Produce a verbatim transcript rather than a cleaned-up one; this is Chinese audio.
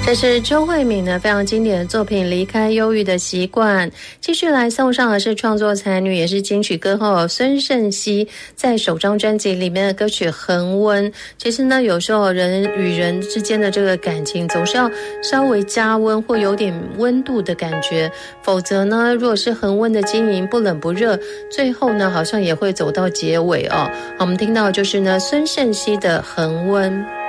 这是周慧敏呢非常经典的作品《离开忧郁的习惯》。继续来送上的是创作才女，也是金曲歌后孙盛希在首张专辑里面的歌曲《恒温》。其实呢，有时候人与人之间的这个感情总是要稍微加温或有点温度的感觉，否则呢，如果是恒温的经营，不冷不热，最后呢好像也会走到结尾哦。好，我们听到就是呢孙盛希的《恒温》。